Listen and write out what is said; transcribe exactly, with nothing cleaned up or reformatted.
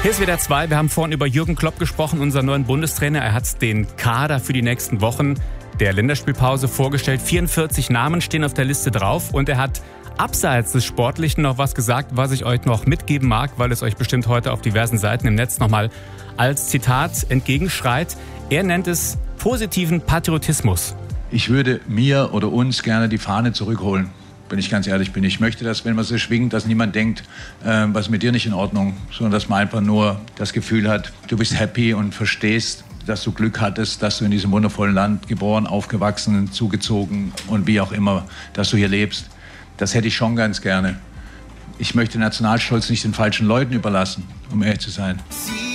Hier ist W D R zwei. Wir haben vorhin über Jürgen Klopp gesprochen, unseren neuen Bundestrainer. Er hat den Kader für die nächsten Wochen der Länderspielpause vorgestellt. vierundvierzig Namen stehen auf der Liste drauf und er hat abseits des Sportlichen noch was gesagt, was ich euch noch mitgeben mag, weil es euch bestimmt heute auf diversen Seiten im Netz nochmal als Zitat entgegenschreit. Er nennt es positiven Patriotismus. Ich würde mir oder uns gerne die Fahne zurückholen, wenn ich ganz ehrlich bin. Ich möchte, dass, wenn man sie schwingt, dass niemand denkt, äh, was ist mit dir nicht in Ordnung, sondern dass man einfach nur das Gefühl hat, du bist happy und verstehst, dass du Glück hattest, dass du in diesem wundervollen Land geboren, aufgewachsen, zugezogen und wie auch immer, dass du hier lebst. Das hätte ich schon ganz gerne. Ich möchte Nationalstolz nicht den falschen Leuten überlassen, um ehrlich zu sein.